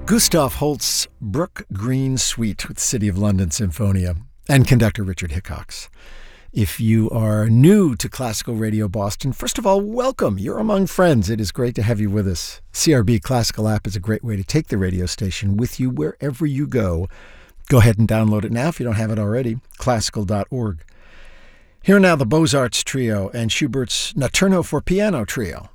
Gustav Holst's Brook Green Suite with City of London Sinfonia and conductor Richard Hickox. If you are new to Classical Radio Boston, first of all, welcome. You're among friends. It is great to have you with us. CRB Classical app is a great way to take the radio station with you wherever you go. Go ahead and download it now if you don't have it already, classical.org. Here now the Beaux-Arts Trio and Schubert's Notturno for Piano Trio.